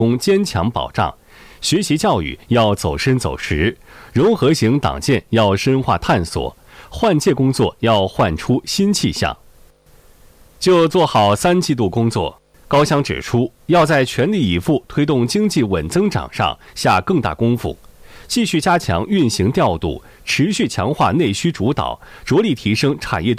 供坚强保障。学习教育要走深走实，融合型党建要深化探索，换届工作要换出新气象。就做好3季度工作，高翔指出，要在全力以赴推动经济稳增长上下更大功夫，继续加强运行调度，持续强化内需主导，着力提升产业